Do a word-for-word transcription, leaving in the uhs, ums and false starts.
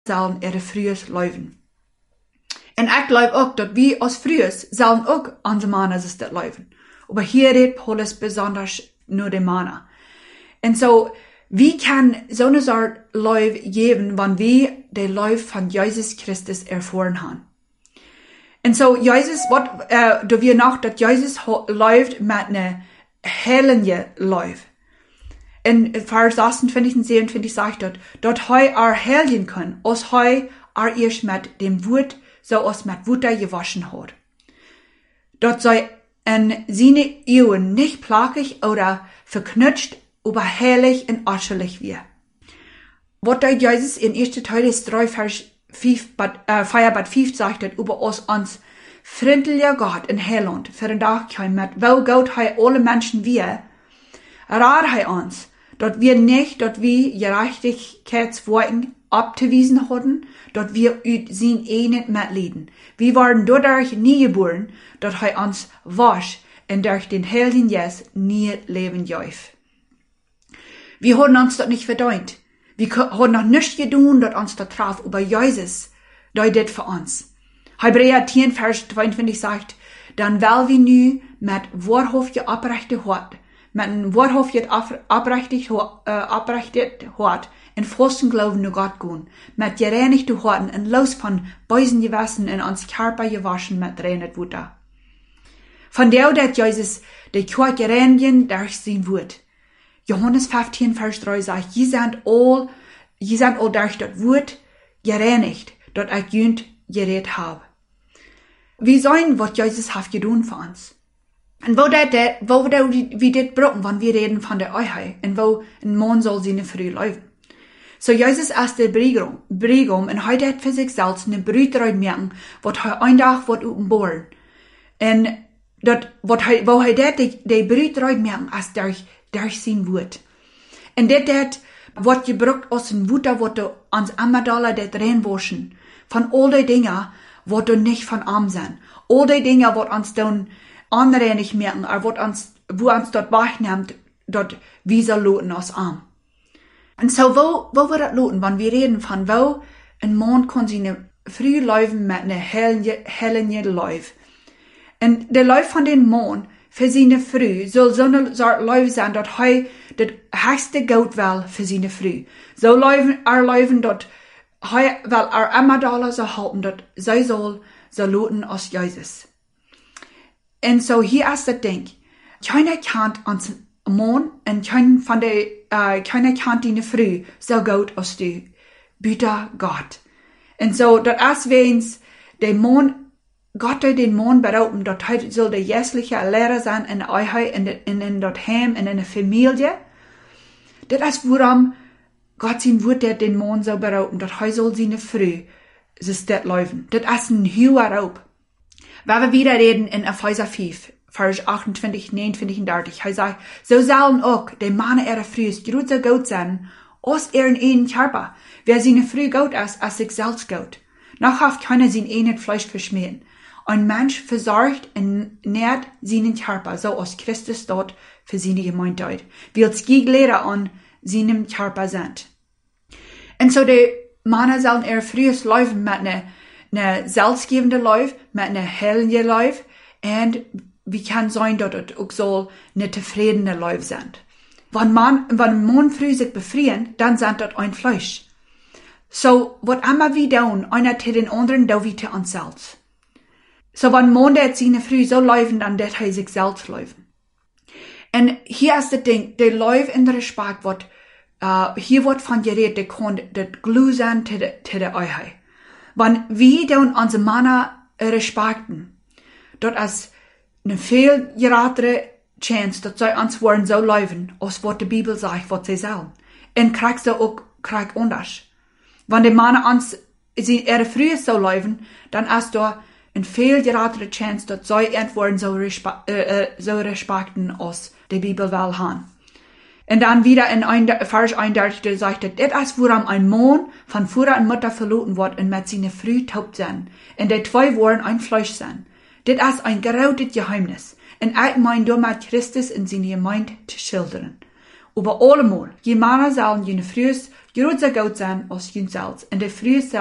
sollen ihre frühes leuven. En ik geloof ook dat we als frühes sollen ook onze Männer is dat leuven. Aber hier redet Paulus besonders nur die Männer. En so, wie kann so eine Art Leuf geben, wenn wir den Leuf von Jesus Christus erfahren haben? En so, Jesus, wat, uh, da wir noch, dass Jesus läuft mit einer heiligen Leuf. In Vers achtundzwanzig und siebenundzwanzig sagt dort, dort heu er heilen kann, als heu er erst mit dem Wort, so als mit Wasser gewaschen hat. Dort sei in seine Ehren nicht plagig oder verknutscht, aber heilig und äußerlich wir. Was da Jesus in erster Teil drei Vers vier, äh, vier bis fünf sagt, über uns, uns freundlicher Gott in Heiland, für den Tag kommen mit, wo Gott hei alle Menschen wir, rat hei uns, dort wir nicht, dort wir Gerechtigkeitsworten abzuwiesen hatten, dort wir sie eh nicht mitleiden. Wir waren dadurch nie geboren, dort hei uns wasch und durch den Heiligen Jesus nie leben jäuf. Wir haben uns dort nicht verdient. Wir haben noch nichts getan, dort uns dort traf, aber Jesus, der das für uns. Hebräer zehn, Vers zweiundzwanzig sagt, dann weil wir nu mit wahrhaftig abrechtet hat, mit einem wahrhaftig abrechtet, äh, abrechtet hat, in festen Glauben nur Gott gehen, mit gereinigten Horten und los von bösen Gewissen in uns Körper gewaschen mit reinen Wasser. Von der, dat Jesus die Kirche gereinigen durch sein Wort. Johannes fünfzehn, Vers drei sagt, je sind all, je sind all durch das Wort gereinigt, dort ich jünd geredet habe. Wir sollen, was Jesus hat getan für uns. Und wo dat, wo wir das brauchen, wenn wir reden von der Euheit, und wo ein Mann soll seine Früh leben. So Jesus ist der Bräutigam, Bräutigam, und heute hat für sich selbst eine Brüderheit merken, was er ein Tag wird uppenbauen. Und dort, wat hij, wo er dat, die, die Brüderheit merken, ist durch, durch sein Wort. Und das, das, was gebraucht aus dem Wutter, was du ans Amadala das reinwaschen, von all die Dinge, was du nicht von arm sind. All die Dinge, was uns dann andere nicht merken, aber was uns, wo uns dort wahrnimmt, dort, wie soll loten aus arm. Und so, wo, wo wir das loten, wenn wir reden von, wo ein Mann kann seine früh laufen mit einer hellen, hellen Lauf. Und der Lauf von den Mann für seine Früh soll so eine Art Lauf sein, dass er das höchste Geld will für seine Früh. So laufen, er laufen dort, weil er immer da so halten, dass sie soll so loten aus Jesus. Und so hier ist das Ding. Keiner kann uns Mann und keiner von der, äh, keiner kann deine Früh so gut aus du. Bitte Gott. Und so, das ist wenn's der Mann, Gott hat den Mann berufen, dort soll der jährliche Lehrer sein in der Einheit, in, in, in dort Heim, in einer Familie. Das ist, worum Gott sein Wort hat den Mann so berufen, dort er soll seine Früh, sich das laufen. Das ist ein hoher Raub. Wenn wir wieder reden in Epheser fünf, Vers achtundzwanzig, neunundzwanzig und dreißig, er sagt, so sollen auch die Männer ihrer Früh gut so gut sein, aus ihren einen Körper. Wer seine Früh gut ist, als sich selbst gut. Noch hat keiner sein einen Fleisch verschmähen. Ein Mensch versorgt und nährt seinen Körper, so als Christus dort für seine Gemeinde, wie als Gieglehrer an seinem Körper sind. Und so die Männer sollen ihr frühes laufen mit einer, einer selbstgebenden Lauf, mit einer hellen Lauf, und wie kann sein, dass es auch so eine zufriedene Lauf sind. Wenn man, wenn man früh sich befrieren, dann sind das ein Fleisch. So, was immer wir tun, einer zu den anderen, da wir zu uns selbst. So, wenn man das seine Früh so laufen, dann das er sich selbst laufen. Und hier ist das Ding, der Lauf in der Respekt wird, uh, hier wird von geredet, der kann das Glue sein zu der, zu der Einheit. Wenn wir dann unsere Männer respekten, dort ist eine viel geratere Chance, dass sie uns wollen so laufen, als was die Bibel sagt, was sie sollen. Und kriegst du auch, krieg anders. Wenn die Männer uns, sie ihre Früh so laufen, dann ist da eine viel geratere Chance, dass sie irgendwann so, respe äh, so respekten, als die Bibel will haben. Und dann wieder in ein Vers eindeutig sagt, das ist, woran ein Mann von Vater und Mutter verloren wird und mit seiner Früh taubt sein. Und die zwei wollen ein Fleisch sein. Das ist ein gerautet Geheimnis. Und ich meine, du mit Christus in seine Gemeinde zu schildern. Aber allemal, je Männer sollen jene frühes größer Gott sein als jene selbst. Und die frühes